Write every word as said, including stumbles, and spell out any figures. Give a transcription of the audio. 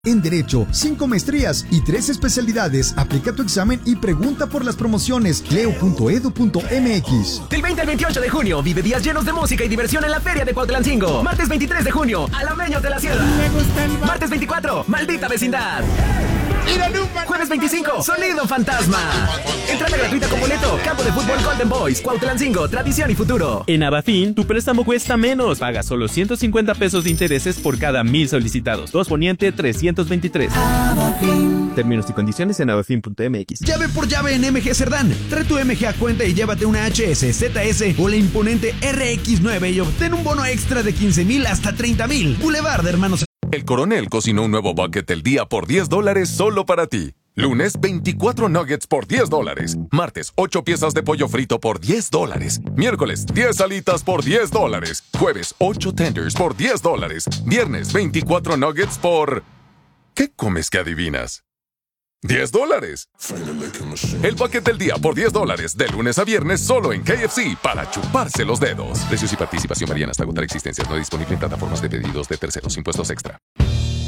En Derecho, cinco maestrías y tres especialidades. Aplica tu examen y pregunta por las promociones. Leo punto edu punto mx. Del veinte al veintiocho de junio, vive días llenos de música y diversión en la Feria de Cuautlancingo. Martes veintitrés de junio, Alameños de la Sierra. Martes veinticuatro, Maldita Vecindad. Jueves veinticinco, Sonido Fantasma. Entrada gratuita con boleto. Campo de fútbol Golden Boys, Cuautlancingo, tradición y futuro. En Abafin, tu préstamo cuesta menos. Paga solo ciento cincuenta pesos de intereses por cada mil solicitados. Dos Poniente trescientos veintitrés. Abafin. Términos y condiciones en abafin punto mx. Llave por llave en M G Cerdán. Trae tu M G a cuenta y llévate una H S, Z S o la imponente R X nueve y obtén un bono extra de quince mil hasta treinta mil. Boulevard de Hermanos. El Coronel cocinó un nuevo bucket del día por diez dólares solo para ti. Lunes, veinticuatro nuggets por diez dólares. Martes, ocho piezas de pollo frito por diez dólares. Miércoles, diez alitas por diez dólares. Jueves, ocho tenders por diez dólares. Viernes, veinticuatro nuggets por... ¿Qué comes que adivinas? diez dólares. El bucket del día por diez dólares. De lunes a viernes solo en K F C para chuparse los dedos. Precios y participación varían hasta agotar existencias. No disponible en plataformas de pedidos de terceros. Impuestos extra.